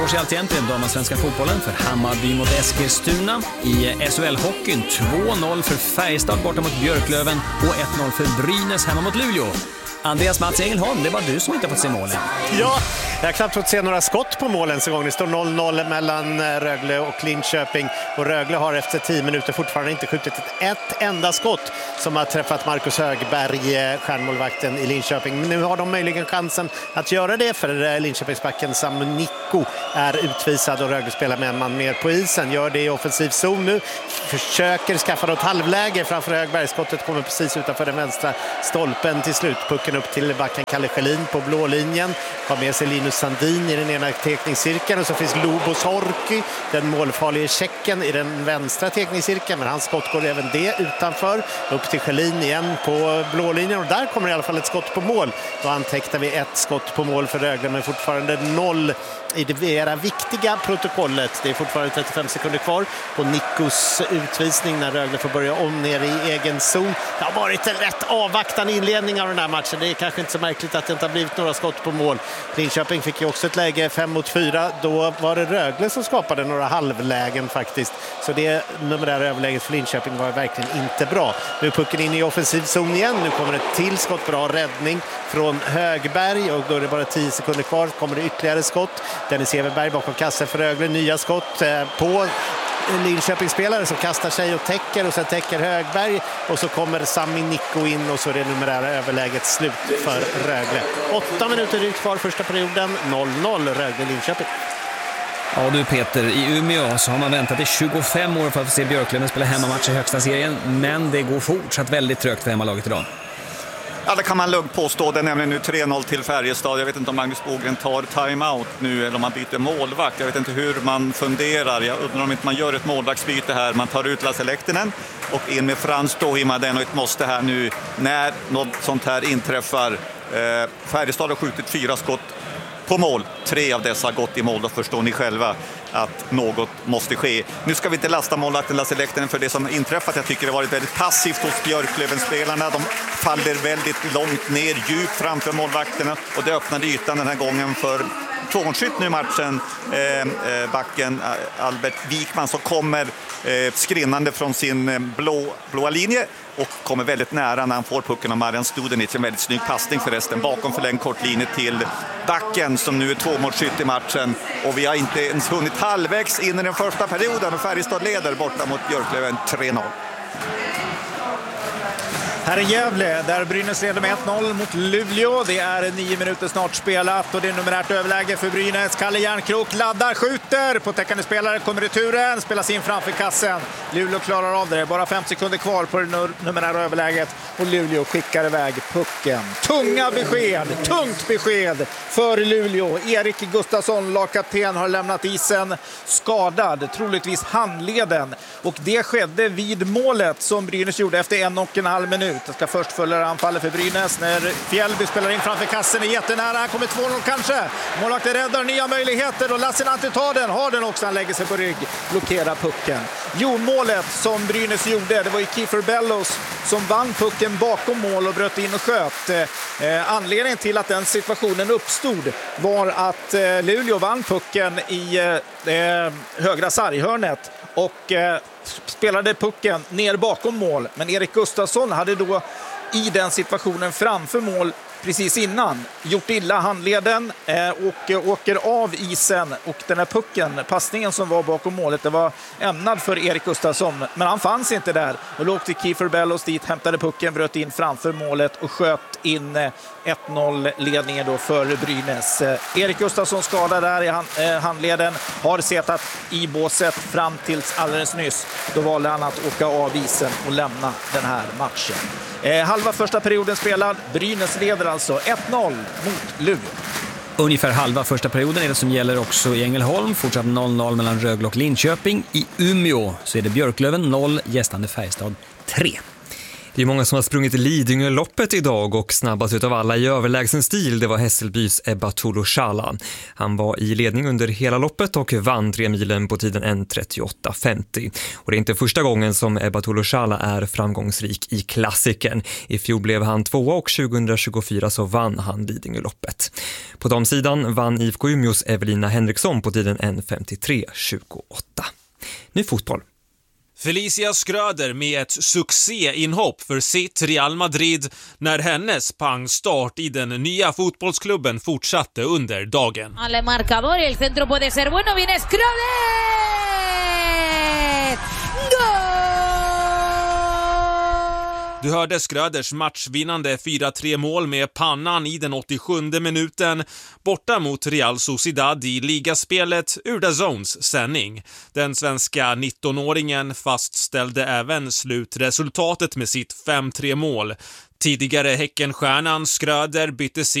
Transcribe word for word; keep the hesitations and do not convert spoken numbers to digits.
Års alltjämt är damen svenska fotbollen för Hammarby mot Eskilstuna. I S H L-hockeyn två noll för Färjestad borta mot Björklöven och ett noll för Brynäs hemma mot Luleå. Andreas Mats Engelholm, det var du som inte fått se målen. Ja, jag har knappt fått se några skott på målen så gång. Det står noll noll mellan Rögle och Linköping. Och Rögle har efter tio minuter fortfarande inte skjutit ett, ett enda skott som har träffat Marcus Högberg, stjärnmålvakten i Linköping. Men nu har de möjligen chansen att göra det, för Linköpingsbacken Samu Nikko är utvisad och Rögle spelar med en man mer på isen. Gör det i offensiv zon nu. Försöker skaffa något halvläge framför Högberg. Skottet kommer precis utanför den vänstra stolpen till slut. Pucken upp till backen Kalle Schelin på blå linjen. Har med sig Linus Sandin i den ena tekningscirkeln, och så finns Lubos Horky, den målfarliga tjecken, i den vänstra tekningscirkeln, men hans skott går även det utanför. Upp till Schelin igen på blå linjen, och där kommer i alla fall ett skott på mål. Då antecknar vi ett skott på mål för Rögle, men fortfarande noll i det mera viktiga protokollet. Det är fortfarande trettiofem sekunder kvar på Nickos utvisning när Rögle får börja om ner i egen zon. Det har varit en rätt avvaktande inledning av den här matchen. Det är kanske inte så märkligt att det inte har blivit några skott på mål. Linköping fick ju också ett läge fem mot fyra. Då var det Rögle som skapade några halvlägen faktiskt. Så det numerära överläget för Linköping var verkligen inte bra. Nu är pucken in i offensiv zon igen. Nu kommer ett till skott, bra räddning från Högberg, och då är det bara tio sekunder kvar. Kommer det ytterligare skott. Dennis Everberg bakom kassen för Rögle. Nya skott på Linköpingsspelare som kastar sig och täcker, och sen täcker Högberg, och så kommer Sami Nikko in, och så är det numerära överläget slut för Rögle. Åtta minuter drygt kvar första perioden, noll noll Rögle-Linköping. Ja du Peter, i Umeå så har man väntat i tjugofem år för att få se Björklöven spela hemmamatch i högsta serien, men det går fortsatt väldigt trögt för hemmalaget idag. Ja, det kan man lugnt påstå. Det är nämligen nu tre noll till Färjestad. Jag vet inte om Magnus Bogren tar timeout nu eller om man byter målvakt. Jag vet inte hur man funderar. Jag undrar om inte man gör ett målvaktsbyte här. Man tar ut Lasse Lehtinen och in med Frans Tohimaden, och ett måste här nu när något sånt här inträffar. Eh, Färjestad har skjutit fyra skott på mål. Tre av dessa har gått i mål. Då förstår ni själva att något måste ske. Nu ska vi inte lasta målvakten Lasse Lehtinen för det som inträffat. Jag tycker det har varit väldigt passivt hos Björklöven-spelarna. De faller väldigt långt ner, djupt framför målvakterna, och det öppnade ytan den här gången för tvåmålsskytt nu i matchen, eh, backen Albert Wikman, som kommer eh, skrinnande från sin eh, blå, blåa linje och kommer väldigt nära när han får pucken av Marian Studenic. En väldigt snygg passning förresten bakom förlängd kortlinje till backen som nu är tvåmålsskytt i matchen, och vi har inte ens hunnit halvvägs in i den första perioden och Färjestad leder borta mot Björklöven tre noll. Här är Gävle, där Brynäs leder med ett noll mot Luleå. Det är nio minuter snart spelat och det är numerärt överläge för Brynäs. Kalle Järnkrok laddar, skjuter på täckande spelare, kommer returen, spelas in framför kassen. Luleå klarar av det, bara fem sekunder kvar på det numerära överläget, och Luleå skickar iväg pucken. Tunga besked, tungt besked för Luleå. Erik Gustafsson, lagkapten, har lämnat isen skadad, troligtvis handleden, och det skedde vid målet som Brynäs gjorde efter en och en halv minut. Det ska först följa anfallet för Brynäs när Fjällby spelar in framför kassen, är jättenära, han kommer två noll kanske. Målvakten räddar, nya möjligheter, och Lassinantti tar den, har den också, han lägger sig på rygg, blockerar pucken. Jo, målet som Brynäs gjorde, det var ju Kiefer Bellows som vann pucken bakom mål och bröt in och sköt. Eh, anledningen till att den situationen uppstod var att eh, Luleå vann pucken i eh, högra sarghörnet och eh, spelade pucken ner bakom mål, men Erik Gustafsson hade då i den situationen framför mål precis innan gjort illa handleden eh, och eh, åker av isen, och den här pucken, passningen som var bakom målet, det var ämnad för Erik Gustafsson, men han fanns inte där, och då åkte Kiefer Bellows dit, hämtade pucken, bröt in framför målet och sköt in eh, ett noll ledningen då för Brynäs. Eh, Erik Gustafsson skadad där i hand, eh, handleden, har setat i båset fram tills alldeles nyss. Då valde han att åka av isen och lämna den här matchen. Eh, halva första perioden spelad, Brynäs leder alltså ett noll mot Luleå. Ungefär halva första perioden är det som gäller också i Ängelholm. Fortsatt noll noll mellan Rögle och Linköping. I Umeå så är det Björklöven noll, gästande Färjestad tre. Det är många som har sprungit Lidingö-loppet idag och snabbast utav alla i överlägsen stil, det var Hässelbys Ebba Toloshala. Han var i ledning under hela loppet och vann tre milen på tiden en trettioåtta femtio. Och det är inte första gången som Ebba Toloshala är framgångsrik i klassiken. I fjol blev han tvåa och tjugohundratjugofyra så vann han Lidingö-loppet. På damsidan vann I F K Umeås Evelina Henriksson på tiden en femtiotre tjugoåtta. Nu fotboll. Felicia Schröder med ett succéinhopp för sitt Real Madrid när hennes pangstart i den nya fotbollsklubben fortsatte under dagen. Al marcador y el centro puede ser bueno, viene Schröder! ¡Gol! Du hörde Schröders matchvinnande fyra tre mål med pannan i den åttiosjunde minuten borta mot Real Sociedad i ligaspelet ur D A Z N:s sändning. Den svenska nittonåringen fastställde även slutresultatet med sitt fem tre mål. Tidigare Häckenstjärnan Schröder bytte